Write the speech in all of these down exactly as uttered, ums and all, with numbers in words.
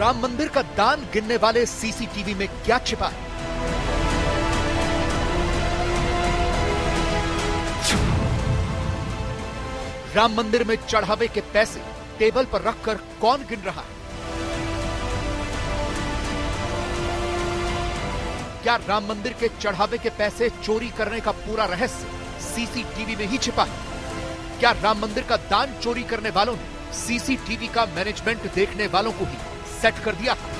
राम मंदिर का दान गिनने वाले सीसीटीवी में क्या छिपा है? राम मंदिर में चढ़ावे के पैसे टेबल पर रखकर कौन गिन रहा है? क्या राम मंदिर के चढ़ावे के पैसे चोरी करने का पूरा रहस्य सीसीटीवी में ही छिपा है? क्या राम मंदिर का दान चोरी करने वालों ने सीसीटीवी का मैनेजमेंट देखने वालों को ही सेट कर दिया था?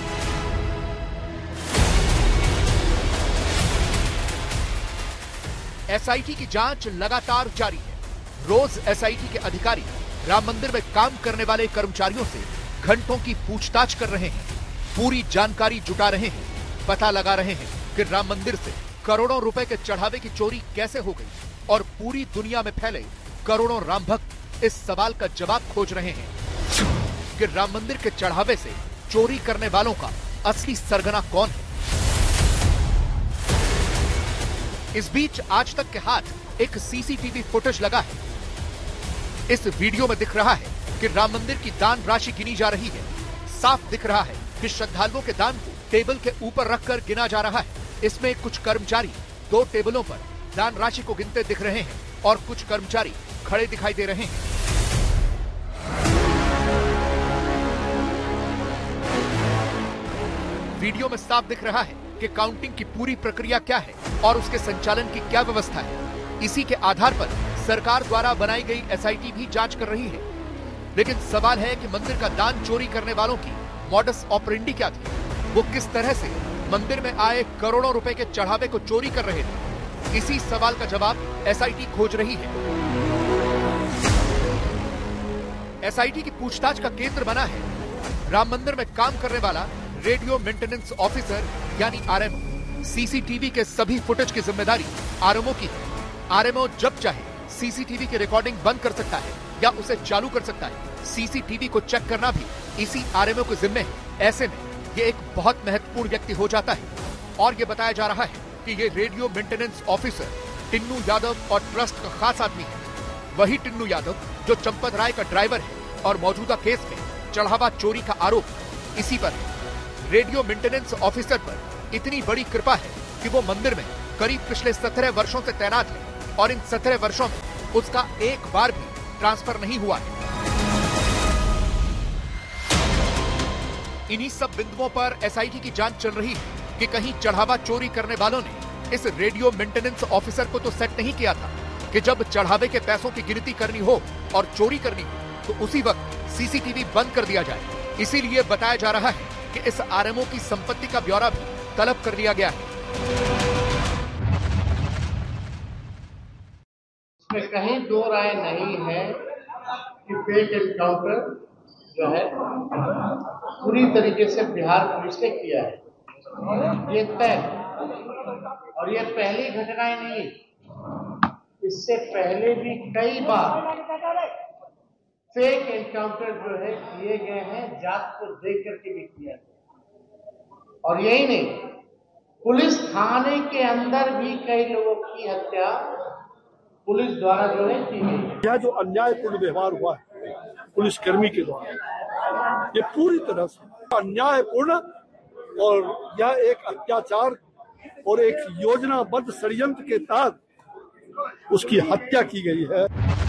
एसआईटी की जांच लगातार जारी है। रोज एसआईटी के अधिकारी राम मंदिर में काम करने वाले कर्मचारियों से घंटों की पूछताछ कर रहे हैं, पूरी जानकारी जुटा रहे हैं, पता लगा रहे हैं कि राम मंदिर से करोड़ों रुपए के चढ़ावे की चोरी कैसे हो गई और पूरी दुनिया में फैले करोड़ों राम भक्त इस सवाल का जवाब खोज रहे हैं कि राम मंदिर के चढ़ावे से चोरी करने वालों का असली सरगना कौन है। इस बीच आज तक के हाथ एक सीसीटीवी फुटेज लगा है। इस वीडियो में दिख रहा है कि राम मंदिर की दान राशि गिनी जा रही है। साफ दिख रहा है कि श्रद्धालुओं के दान को टेबल के ऊपर रखकर गिना जा रहा है। इसमें कुछ कर्मचारी दो टेबलों पर दान राशि को गिनते दिख रहे हैं और कुछ कर्मचारी खड़े दिखाई दे रहे हैं। वीडियो में साफ दिख रहा है कि काउंटिंग की पूरी प्रक्रिया क्या है और उसके संचालन की क्या व्यवस्था है। इसी के आधार पर सरकार द्वारा बनाई गई एसआईटी भी जांच कर रही है। लेकिन सवाल है कि मंदिर का दान चोरी करने वालों की मॉडस ऑपरेंडी क्या थी? वो किस तरह से मंदिर में आए करोड़ों रुपए के चढ़ावे को चोरी कर रहे थे? इसी सवाल का जवाब एसआईटी खोज रही है। एसआईटी की पूछताछ का केंद्र बना है राम मंदिर में काम करने वाला रेडियो मेंटेनेंस ऑफिसर यानी आरएमओ। सीसीटीवी के सभी फुटेज की जिम्मेदारी आरएमओ की है। आरएमओ जब चाहे सीसीटीवी की रिकॉर्डिंग बंद कर सकता है या उसे चालू कर सकता है। सीसीटीवी को चेक करना भी इसी आरएमओ के जिम्मे है। ऐसे में ये एक बहुत महत्वपूर्ण व्यक्ति हो जाता है और ये बताया जा रहा है कि ये radio maintenance officer Tinnu Yadav और ट्रस्ट का खास आदमी है। वही टिन्नू यादव जो चंपत राय का ड्राइवर है और मौजूदा केस में चढ़ावा चोरी का आरोप इसी पर है। रेडियो मेंटेनेंस ऑफिसर पर इतनी बड़ी कृपा है कि वो मंदिर में करीब पिछले सत्रह वर्षों से तैनात है और इन सत्रह वर्षों में उसका एक बार भी ट्रांसफर नहीं हुआ है। इन्हीं सब बिंदुओं पर एसआईटी की जांच चल रही है कि कहीं चढ़ावा चोरी करने वालों ने इस रेडियो मेंटेनेंस ऑफिसर को तो सेट नहीं किया था कि जब चढ़ावे के पैसों की गिनती करनी हो और चोरी करनी हो तो उसी वक्त सीसीटीवी बंद कर दिया जाए। इसीलिए बताया जा रहा है कि इस आरएमओ की संपत्ति का ब्यौरा भी तलब कर लिया गया है। इसमें कहीं दो राय नहीं है कि फेक एनकाउंटर जो है पूरी तरीके से बिहार पुलिस ने किया है। ये तय और ये पहली घटनाएं नहीं, इससे पहले भी कई बार फेक एनकाउंटर जो है किए गए हैं, जात को देख करके भी किया गया। और यही नहीं, पुलिस थाने के अंदर भी कई लोगों की हत्या पुलिस द्वारा जो है की गई। यह जो अन्यायपूर्ण व्यवहार हुआ है पुलिसकर्मी के द्वारा, ये पूरी तरह से अन्यायपूर्ण और यह एक अत्याचार और एक योजनाबद्ध षड्यंत्र के तहत उसकी हत्या की गई है।